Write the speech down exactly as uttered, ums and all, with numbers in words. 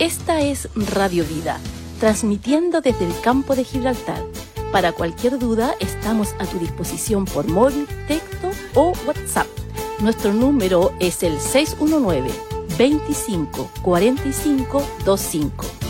Esta es Radio Vida, transmitiendo desde el campo de Gibraltar. Para cualquier duda, estamos a tu disposición por móvil, texto o WhatsApp. Nuestro número es el seis uno nueve, veinticinco, cuarenta y cinco veinticinco.